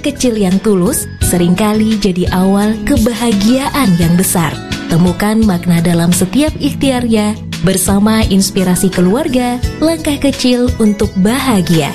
kecil yang tulus seringkali jadi awal kebahagiaan yang besar. Temukan makna dalam setiap ikhtiarnya bersama Inspirasi Keluarga, langkah kecil untuk bahagia.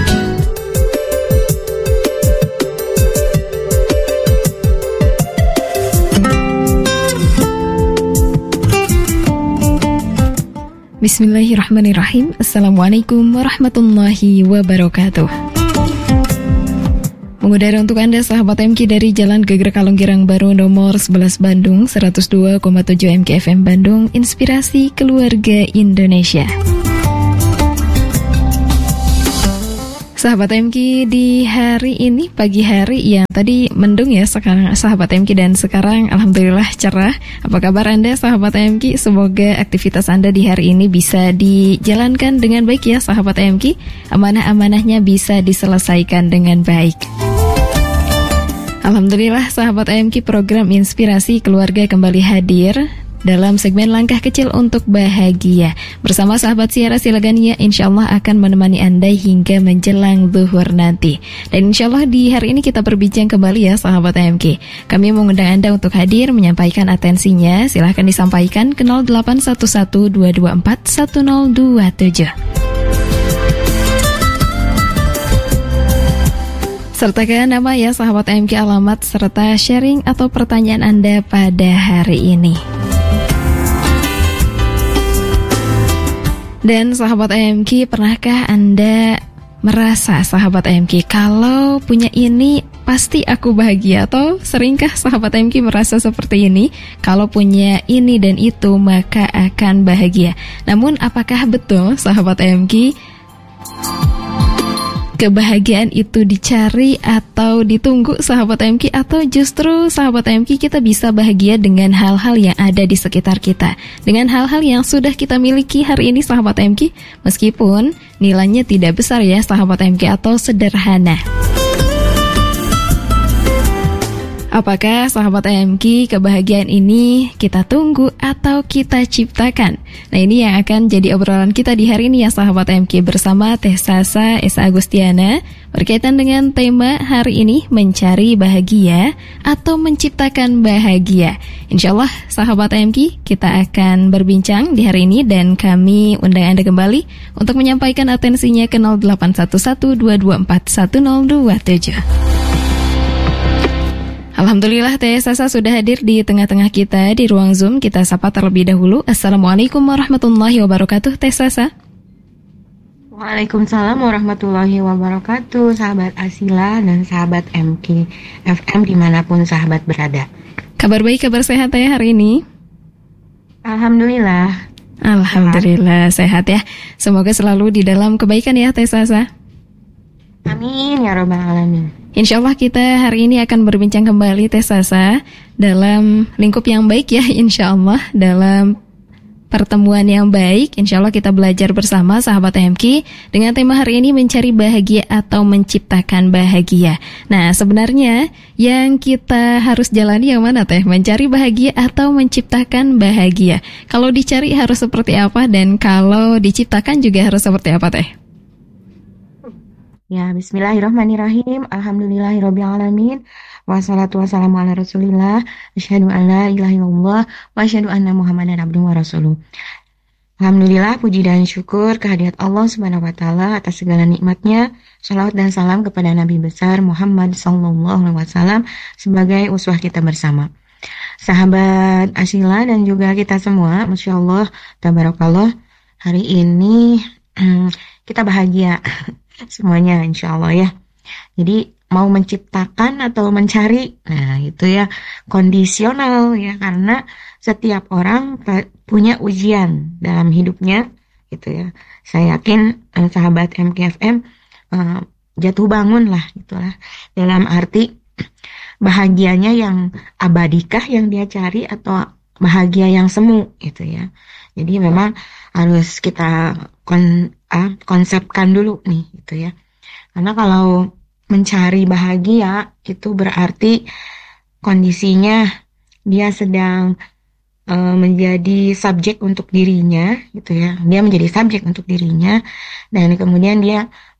Bismillahirrahmanirrahim. Assalamualaikum warahmatullahi wabarakatuh. Mengudara untuk Anda sahabat MK dari Jalan Geger Kalonggirang Baru nomor 11 Bandung, 102,7 MK FM Bandung, Inspirasi Keluarga Indonesia. Sahabat MK, di hari ini, pagi hari yang tadi mendung ya sekarang sahabat MK, dan sekarang alhamdulillah cerah. Apa kabar Anda sahabat MK? Semoga aktivitas Anda di hari ini bisa dijalankan dengan baik ya sahabat MK. Amanah-amanahnya bisa diselesaikan dengan baik. Alhamdulillah sahabat MK, program Inspirasi Keluarga kembali hadir dalam segmen Langkah Kecil untuk Bahagia. Bersama sahabat Siara Silagania, insya Allah akan menemani Anda hingga menjelang zuhur nanti. Dan insya Allah di hari ini kita berbincang kembali ya sahabat MK. Kami mengundang Anda untuk hadir menyampaikan atensinya. Silahkan disampaikan ke 0811-224-1027. Sertakan nama ya sahabat MK, alamat, serta sharing atau pertanyaan Anda pada hari ini. Dan sahabat MK, pernahkah Anda merasa sahabat MK kalau punya ini pasti aku bahagia? Atau seringkah sahabat MK merasa seperti ini, kalau punya ini dan itu maka akan bahagia? Namun apakah betul sahabat MK kebahagiaan itu dicari atau ditunggu sahabat MK, atau justru sahabat MK kita bisa bahagia dengan hal-hal yang ada di sekitar kita, dengan hal-hal yang sudah kita miliki hari ini sahabat MK, meskipun nilainya tidak besar ya sahabat MK atau sederhana. Apakah sahabat MK kebahagiaan ini kita tunggu atau kita ciptakan? Nah, ini yang akan jadi obrolan kita di hari ini ya sahabat MK, bersama Teh Sasa Esa Agustiana, berkaitan dengan tema hari ini, mencari bahagia atau menciptakan bahagia. Insya Allah sahabat MK, kita akan berbincang di hari ini, dan kami undang Anda kembali untuk menyampaikan atensinya ke 0811-224-1027. Alhamdulillah Teh Sasa sudah hadir di tengah-tengah kita di ruang Zoom. Kita sapa terlebih dahulu. Assalamualaikum warahmatullahi wabarakatuh Teh Sasa. Waalaikumsalam warahmatullahi wabarakatuh, sahabat Asila dan sahabat MK FM dimanapun sahabat berada. Kabar baik, kabar sehat ya hari ini? Alhamdulillah. Alhamdulillah sehat ya. Semoga selalu di dalam kebaikan ya Teh Sasa. Amin ya rabbal alamin. Insya Allah kita hari ini akan berbincang kembali Teh Sasa dalam lingkup yang baik ya, insya Allah, dalam pertemuan yang baik. Insya Allah kita belajar bersama sahabat MK dengan tema hari ini, mencari bahagia atau menciptakan bahagia. Nah, sebenarnya yang kita harus jalani yang mana Teh? Mencari bahagia atau menciptakan bahagia? Kalau dicari harus seperti apa, dan kalau diciptakan juga harus seperti apa Teh? Ya, bismillahirrahmanirrahim. Alhamdulillahirrabbilalamin. Wassalatu wassalamu ala rasulillah. Asyhadu an la ilaha illallah wa asyhadu anna muhammadan abduhu wa rasuluh. Alhamdulillah, puji dan syukur kehadirat Allah subhanahu wa ta'ala atas segala nikmatnya. Salawat dan salam kepada Nabi besar Muhammad sallallahu alaihi wasallam sebagai uswah kita bersama. Sahabat Asila dan juga kita semua, Masya Allah, tabarakallah, hari ini kita bahagia semuanya insya Allah ya. Jadi mau menciptakan atau mencari, nah itu ya kondisional ya, karena setiap orang punya ujian dalam hidupnya gitu ya. Saya yakin sahabat MKFM jatuh bangun lah itulah, dalam arti bahagianya yang abadikah yang dia cari atau bahagia yang semu gitu ya. Jadi memang harus kita konsepkan dulu nih gitu ya. Karena kalau mencari bahagia itu berarti kondisinya dia sedang menjadi subjek untuk dirinya gitu ya. Dia menjadi subjek untuk dirinya, dan kemudian dia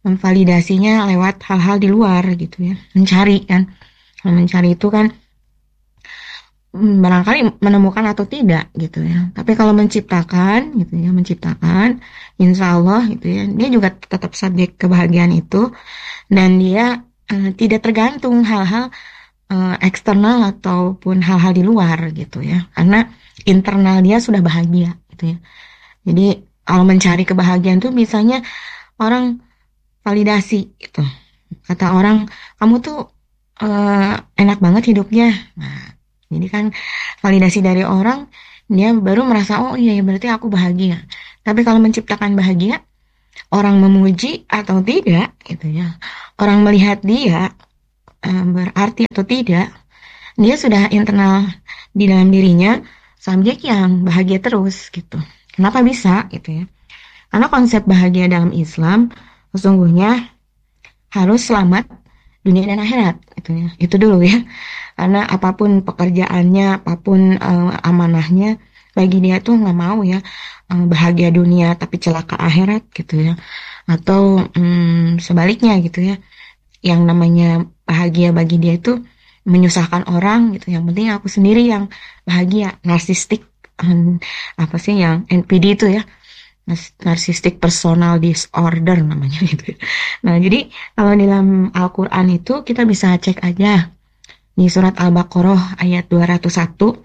memvalidasinya lewat hal-hal di luar gitu ya, mencari kan. Kalau mencari itu kan barangkali menemukan atau tidak gitu ya. Tapi kalau menciptakan gitu ya, menciptakan, insya Allah gitu ya, dia juga tetap subjek kebahagiaan itu, dan dia tidak tergantung hal-hal eksternal ataupun hal-hal di luar gitu ya, karena internal dia sudah bahagia gitu ya. Jadi kalau mencari kebahagiaan tuh misalnya orang validasi gitu, kata orang kamu tuh enak banget hidupnya. Nah, jadi kan validasi dari orang, dia baru merasa oh iya berarti aku bahagia. Tapi kalau menciptakan bahagia, orang memuji atau tidak gitu ya, orang melihat dia berarti atau tidak, dia sudah internal di dalam dirinya subjek yang bahagia terus gitu. Kenapa bisa gitu ya? Karena konsep bahagia dalam Islam sesungguhnya harus selamat dunia dan akhirat gitu ya. Itu dulu ya. Karena apapun pekerjaannya, apapun amanahnya, bagi dia tuh nggak mau ya bahagia dunia tapi celaka akhirat gitu ya. Atau sebaliknya gitu ya. Yang namanya bahagia bagi dia itu menyusahkan orang gitu. Yang penting aku sendiri yang bahagia. Narsistik apa sih yang NPD itu ya, narcissistic personal disorder namanya gitu. Nah jadi kalau di dalam Al-Quran itu kita bisa cek aja di surat Al-Baqarah ayat 201.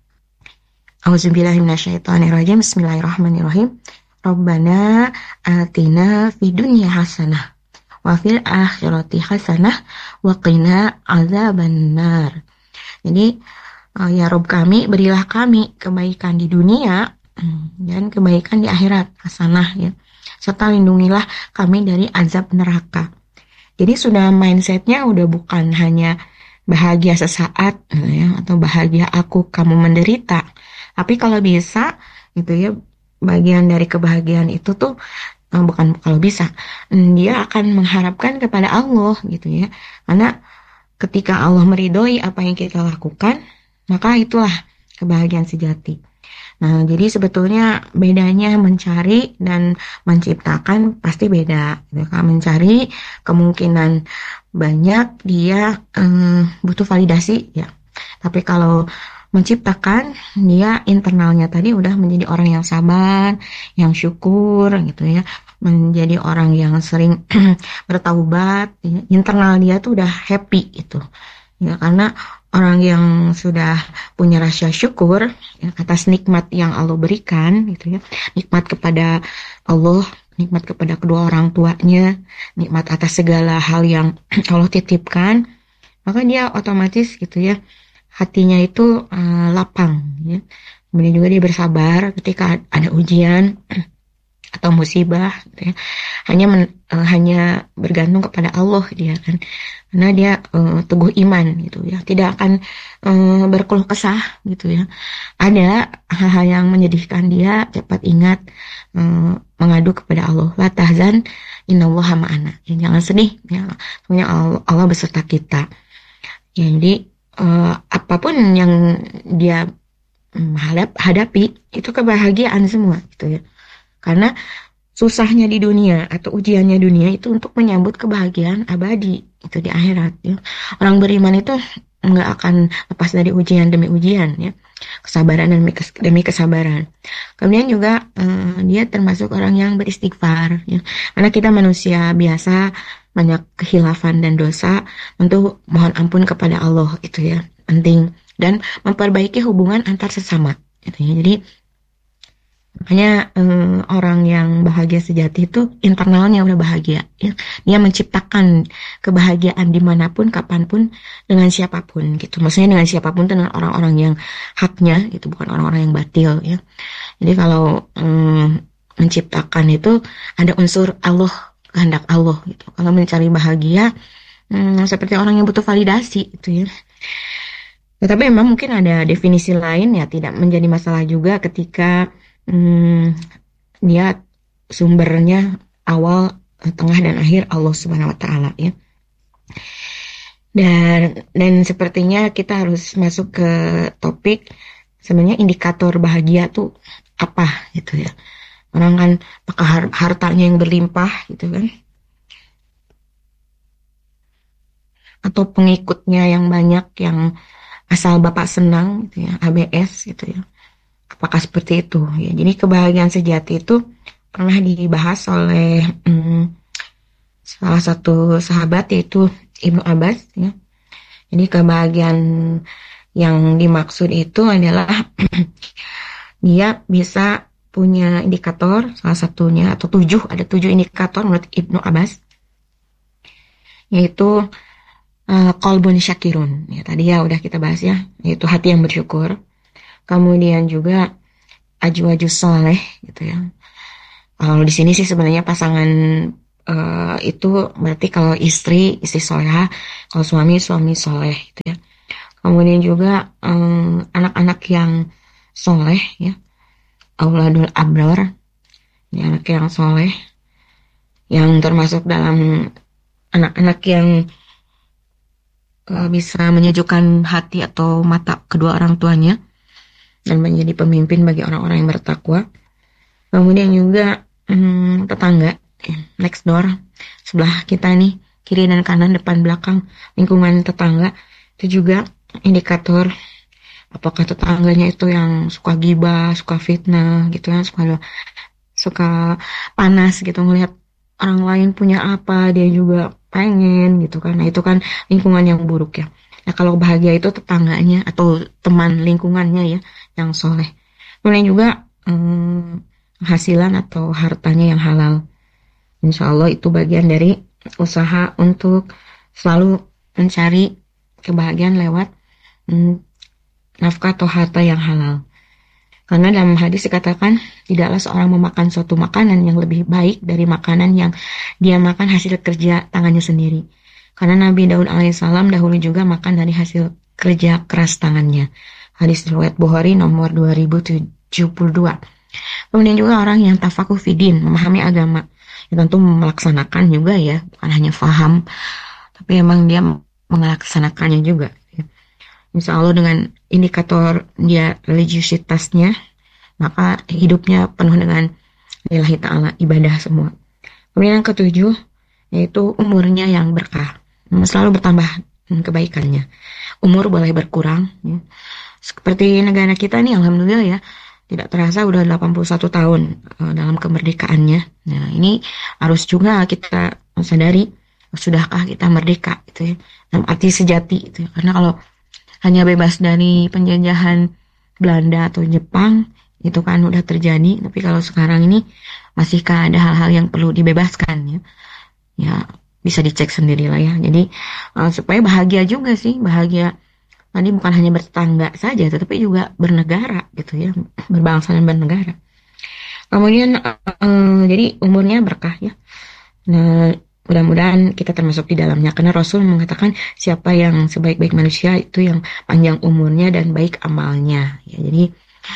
Auzubillahiminasyaitonirrajim. Bismillahirrahmanirrahim. Rabbana atina fid dunya hasanah wa fil akhirati hasanah wa qina azabannar. Jadi ya Rob kami, berilah kami kebaikan di dunia dan kebaikan di akhirat, hasanah ya. Serta lindungilah kami dari azab neraka. Jadi sudah mindsetnya udah bukan hanya bahagia sesaat ya, atau bahagia aku kamu menderita. Tapi kalau bisa gitu ya, bagian dari kebahagiaan itu tuh bukan kalau bisa, dia akan mengharapkan kepada Allah gitu ya. Karena ketika Allah meridhoi apa yang kita lakukan, maka itulah kebahagiaan sejati. Nah, jadi sebetulnya bedanya mencari dan menciptakan pasti beda. Kalau mencari kemungkinan banyak dia butuh validasi ya. Tapi kalau menciptakan, dia internalnya tadi udah menjadi orang yang sabar, yang syukur gitu ya. Menjadi orang yang sering bertaubat, ya. Internal dia tuh udah happy gitu. Ya, karena orang yang sudah punya rasa syukur ya, atas nikmat yang Allah berikan gitu ya, nikmat kepada Allah, nikmat kepada kedua orang tuanya, nikmat atas segala hal yang Allah titipkan, maka dia otomatis gitu ya, hatinya itu lapang ya. Kemudian juga dia bersabar ketika ada ujian atau musibah gitu ya. Hanya bergantung kepada Allah dia kan, karena dia teguh iman gitu ya, tidak akan berkeluh kesah gitu ya. Ada hal-hal yang menyedihkan, dia cepat ingat mengadu kepada Allah. La tahzan innallaha ma'ana, ya, jangan sedih ya, sebenarnya Allah beserta kita ya. Jadi apapun yang dia hadapi itu kebahagiaan semua gitu ya. Karena susahnya di dunia atau ujiannya dunia itu untuk menyambut kebahagiaan abadi itu di akhirat ya. Orang beriman itu nggak akan lepas dari ujian demi ujian ya, kesabaran demi kesabaran. Kemudian juga dia termasuk orang yang beristighfar ya. Karena kita manusia biasa, banyak kehilafan dan dosa, tentu mohon ampun kepada Allah itu ya, penting, dan memperbaiki hubungan antar sesama gitu ya. Jadi makanya orang yang bahagia sejati itu internalnya udah bahagia ya. Dia menciptakan kebahagiaan dimanapun, kapanpun, dengan siapapun gitu. Maksudnya dengan siapapun itu dengan orang-orang yang haknya gitu, bukan orang-orang yang batil ya. Jadi kalau menciptakan itu ada unsur Allah, kehendak Allah gitu. Kalau mencari bahagia seperti orang yang butuh validasi gitu ya. Tetapi memang mungkin ada definisi lain ya, tidak menjadi masalah juga ketika dia sumbernya awal, tengah dan akhir Allah Subhanahu wa taala ya. Dan sepertinya kita harus masuk ke topik sebenarnya indikator bahagia tuh apa gitu ya. Orang kan apakah hartanya yang berlimpah gitu kan. atau pengikutnya yang banyak, yang asal Bapak senang gitu ya, ABS gitu ya. Apakah seperti itu ya? Jadi kebahagiaan sejati itu pernah dibahas oleh salah satu sahabat, yaitu Ibnu Abbas ya. Jadi kebahagiaan yang dimaksud itu adalah dia bisa punya indikator, salah satunya atau ada 7 indikator menurut Ibnu Abbas, yaitu qalbun syakirun ya, tadi ya udah kita bahas ya, yaitu hati yang bersyukur. Kemudian juga ajwajus soleh gitu ya. Kalau di sini sih sebenarnya pasangan itu berarti kalau istri soleha, kalau suami soleh gitu ya. Kemudian juga anak-anak yang soleh ya, auladul abrar ya, anak yang soleh, yang termasuk dalam anak-anak yang bisa menyejukkan hati atau mata kedua orang tuanya dan menjadi pemimpin bagi orang-orang yang bertakwa. Kemudian juga tetangga, next door, sebelah kita nih, kiri dan kanan, depan belakang, lingkungan tetangga, itu juga indikator apakah tetangganya itu yang suka gibah, suka fitnah gitu ya, suka panas gitu, ngelihat orang lain punya apa, dia juga pengen gitu kan. Nah itu kan lingkungan yang buruk ya. Nah kalau bahagia itu tetangganya atau teman lingkungannya ya yang soleh. Kemudian juga penghasilan atau hartanya yang halal. Insya Allah itu bagian dari usaha untuk selalu mencari kebahagiaan lewat nafkah atau harta yang halal. Karena dalam hadis dikatakan, tidaklah seorang memakan suatu makanan yang lebih baik dari makanan yang dia makan hasil kerja tangannya sendiri. Karena Nabi Daud alaihissalam dahulu juga makan dari hasil kerja keras tangannya. Hadis riwayat Bukhari nomor 2072. Kemudian juga orang yang tafakuh fidin, memahami agama. Ya, tentu melaksanakan juga ya, bukan hanya faham, tapi emang dia melaksanakannya juga. Insya Allah dengan indikator dia religiusitasnya, maka hidupnya penuh dengan lillahi ta'ala, ibadah semua. Kemudian yang ketujuh, yaitu umurnya yang berkah, selalu bertambah kebaikannya. Umur boleh berkurang ya. Seperti negara kita nih, alhamdulillah ya, tidak terasa udah 81 tahun dalam kemerdekaannya. Nah ini harus juga kita sadari, sudahkah kita merdeka gitu ya, dalam arti sejati gitu ya. Karena kalau hanya bebas dari penjajahan Belanda atau Jepang, itu kan udah terjadi. Tapi kalau sekarang ini masihkah ada hal-hal yang perlu dibebaskan ya? Ya bisa dicek sendiri lah ya. Jadi supaya bahagia juga sih, bahagia tadi bukan hanya bertetangga saja, tetapi juga bernegara gitu ya, berbangsa dan bernegara. Kemudian jadi umurnya berkah ya. Nah mudah-mudahan kita termasuk di dalamnya, karena Rasul mengatakan siapa yang sebaik-baik manusia itu yang panjang umurnya dan baik amalnya ya. Jadi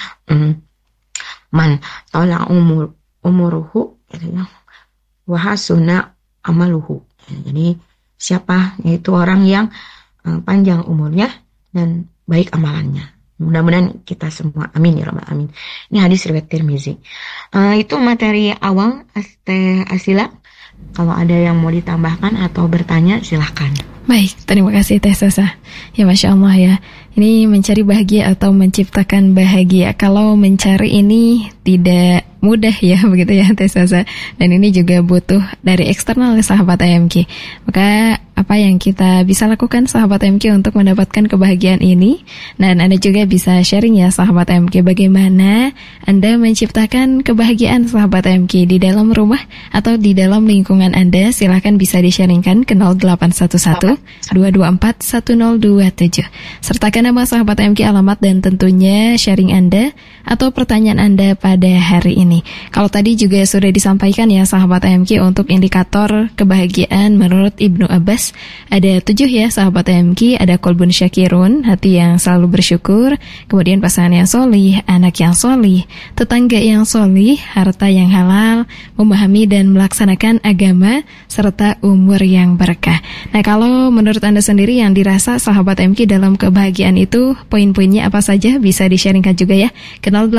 man tala umuruhu ya, wa hasuna amaluhu ya. Jadi siapa, yaitu orang yang panjang umurnya dan baik amalannya. Mudah-mudahan kita semua, amin ya rabbal alamin. Ini hadis riwayat Tirmizi. Itu materi awal Teh Asila. Kalau ada yang mau ditambahkan atau bertanya, silahkan. Baik, terima kasih Teh Sasa. Ya Masya Allah ya, ini mencari bahagia atau menciptakan bahagia. Kalau mencari ini tidak mudah ya, begitu ya Teh Sasa. Dan ini juga butuh dari eksternal sahabat AMK. Maka apa yang kita bisa lakukan sahabat AMK untuk mendapatkan kebahagiaan ini? Dan Anda juga bisa sharing ya sahabat AMK, bagaimana Anda menciptakan kebahagiaan sahabat AMK di dalam rumah atau di dalam lingkungan Anda. Silahkan bisa di-sharingkan ke 0811 224 1027. Sertakan nama sahabat AMK, alamat, dan tentunya sharing Anda atau pertanyaan Anda pada hari ini. Kalau tadi juga sudah disampaikan ya sahabat AMK, untuk indikator kebahagiaan menurut Ibnu Abbas ada 7 ya sahabat AMK. Ada qalbun syakirun, hati yang selalu bersyukur. Kemudian pasangan yang solih, anak yang solih, tetangga yang solih, harta yang halal, memahami dan melaksanakan agama, serta umur yang berkah. Nah kalau menurut Anda sendiri yang dirasa sahabat AMK dalam kebahagiaan itu poin-poinnya apa saja bisa di-sharingkan juga ya. Kenal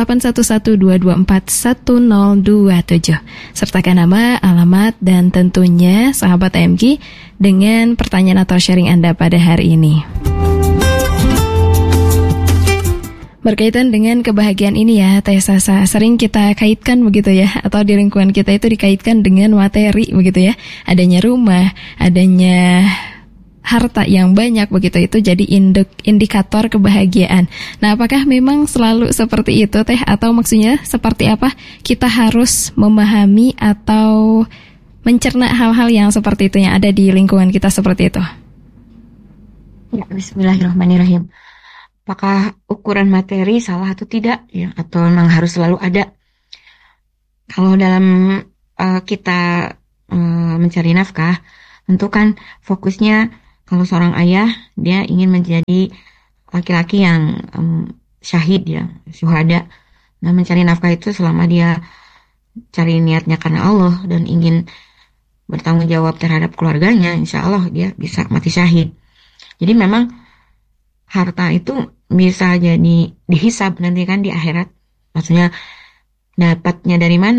81122411027. Sertakan nama, alamat, dan tentunya sahabat AMK dengan pertanyaan atau sharing Anda pada hari ini. Berkaitan dengan kebahagiaan ini ya Teh Sasa, sering kita kaitkan begitu ya, atau di lingkungan kita itu dikaitkan dengan materi begitu ya. Adanya rumah, adanya harta yang banyak begitu, itu jadi indikator kebahagiaan. Nah, apakah memang selalu seperti itu Teh, atau maksudnya seperti apa kita harus memahami atau mencerna hal-hal yang seperti itu yang ada di lingkungan kita seperti itu? Ya, bismillahirrahmanirrahim. Apakah ukuran materi salah atau tidak ya, atau memang harus selalu ada? Kalau dalam kita mencari nafkah, tentu kan fokusnya kalau seorang ayah dia ingin menjadi laki-laki yang syahid ya, syuhada. Nah, mencari nafkah itu selama dia cari niatnya karena Allah dan ingin bertanggung jawab terhadap keluarganya, insya Allah dia bisa mati syahid. Jadi memang harta itu bisa jadi dihisab nanti kan di akhirat. Maksudnya dapatnya dari mana?